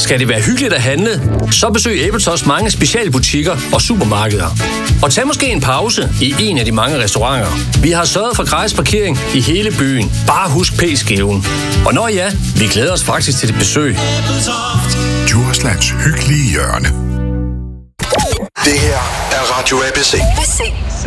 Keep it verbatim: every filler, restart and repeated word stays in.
Skal det være hyggeligt at handle, så besøg Ebeltoft mange specialbutikker og supermarkeder. Og tag måske en pause i en af de mange restauranter. Vi har sørget for gratis parkering i hele byen. Bare husk P-skiven. Og når ja, vi glæder os faktisk til det besøg. Djurslands hyggelige hjørne. Det her er Radio A B C.